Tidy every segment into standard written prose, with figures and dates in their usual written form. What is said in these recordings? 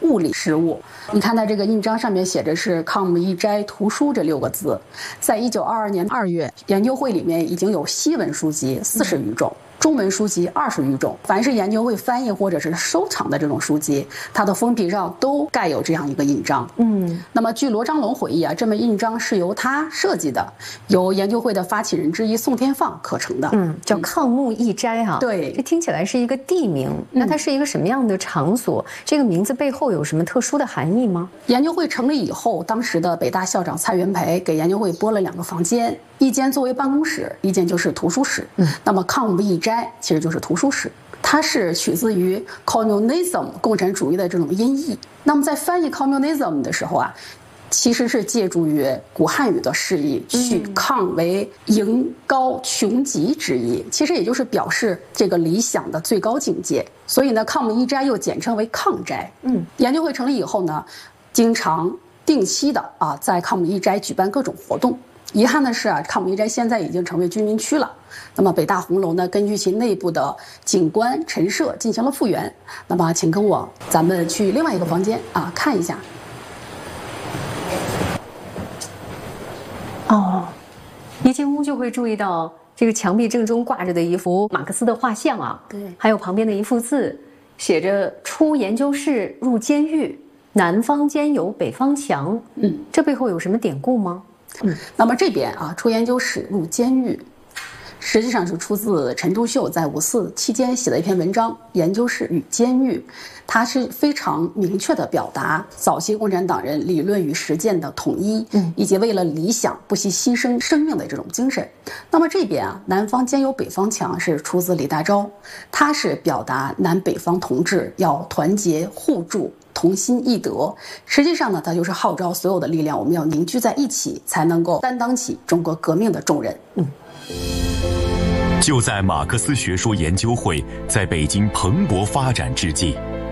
物理事务。你看它这个印章上面写着是抗姆一斋图书这6个字。在1922年2月，研究会里面已经有西文书籍40余种。中文书籍20余种，凡是研究会翻译或者是收藏的这种书籍，它的封皮上都盖有这样一个印章。那么据罗章龙回忆啊，这枚印章是由他设计的，由研究会的发起人之一宋天放刻成的。 叫抗木一斋哈。 对， 这听起来是一个地名，那它是一个什么样的场所？这个名字背后有什么特殊的含义吗？ 研究会成立以后，当时的北大校长蔡元培给研究会拨了2个房间，一间作为办公室，一间就是图书室。那么抗木一斋其实就是图书室，它是取自于 communism 共产主义的这种音译。那么在翻译 communism 的时候啊，其实是借助于古汉语的释义，取抗为迎高穷极之意，其实也就是表示这个理想的最高境界。所以呢，抗木一斋又简称为抗斋。研究会成立以后呢，经常定期的在抗木一斋举办各种活动。遗憾的是抗木一斋现在已经成为居民区了。那么北大红楼呢，根据其内部的景观陈设进行了复原。那么请跟我，咱们去另外一个房间看一下。 一进屋就会注意到这个墙壁正中挂着的一幅马克思的画像啊， 对， 还有旁边的一幅字，写着“出研究室入监狱，南方兼有北方墙”。这背后有什么典故吗？ 那么这边出研究室入监狱，实际上是出自陈独秀在5·4期间写的一篇文章《研究室与监狱》，它是非常明确地表达早期共产党人理论与实践的统一，以及为了理想不惜牺牲生命的这种精神。那么这边南方兼有北方强是出自李大钊，他是表达南北方同志要团结互助，同心一德。实际上呢，它就是号召所有的力量，我们要凝聚在一起，才能够担当起中国革命的重任。 就在马克思学说研究会在北京蓬勃发展之际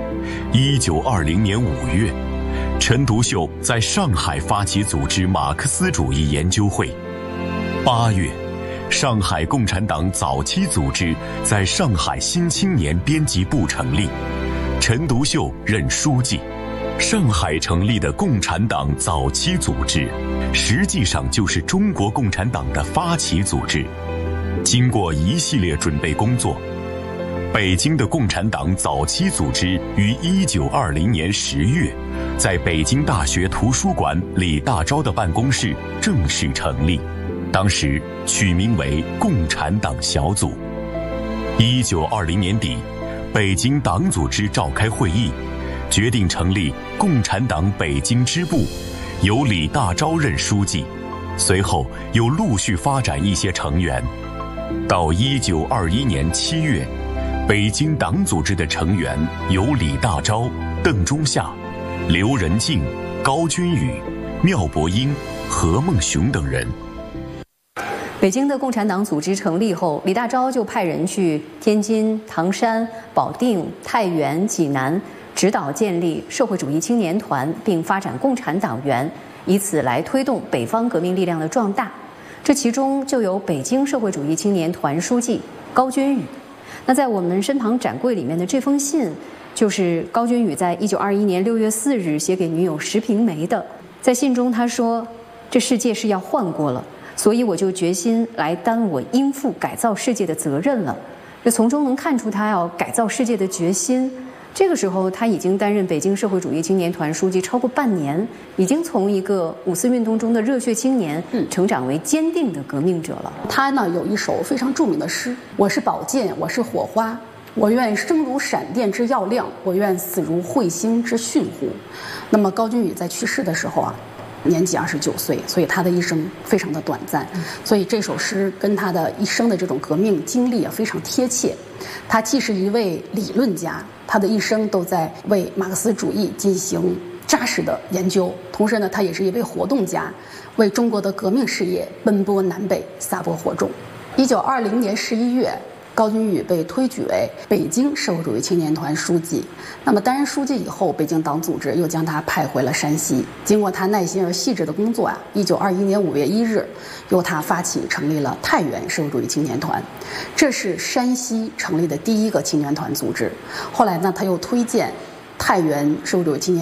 ，1920年5月，陈独秀在上海发起组织马克思主义研究会。8月，上海共产党早期组织在上海新青年编辑部成立，陈独秀任书记。上海成立的共产党早期组织，实际上就是中国共产党的发起组织。经过一系列准备工作，北京的共产党早期组织于1920年10月，在北京大学图书馆李大钊的办公室正式成立，当时取名为共产党小组。1920年底，北京党组织召开会议，决定成立共产党北京支部，由李大钊任书记，随后又陆续发展一些成员。到1921年7月，北京党组织的成员有李大钊、邓中夏、刘仁静、高君宇、缪伯英、何孟雄等人。 北京的共产党组织成立后，李大钊就派人去天津、唐山、保定、太原、济南指导建立社会主义青年团，并发展共产党员，以此来推动北方革命力量的壮大。这其中就有北京社会主义青年团书记高君宇。那在我们身旁展柜里面的这封信，就是高君宇在1921年6月4日写给女友石平梅的。在信中他说：“这世界是要换过了，所以我就决心来担我应负改造世界的责任了。”这从中能看出他要改造世界的决心。这个时候他已经担任北京社会主义青年团书记超过半年，已经从一个5·4运动中的热血青年成长为坚定的革命者了。 他呢有一首非常著名的诗：“我是宝剑，我是火花，我愿生如闪电之耀亮，我愿死如彗星之迅乎。”那么高君宇在去世的时候年纪29岁，所以他的一生非常的短暂，所以这首诗跟他的一生的这种革命经历非常贴切。他既是一位理论家，他的一生都在为马克思主义进行扎实的研究，同时呢，他也是一位活动家，为中国的革命事业奔波南北，撒播火种。1920年11月，高君宇被推举为北京社会主义青年团书记。那么担任书记以后，北京党组织又将他派回了山西。经过他耐心而细致的工作1921年5月1日，由他发起成立了太原社会主义青年团，这是山西成立的第一个青年团组织。后来呢，他又推荐太原社会主义青年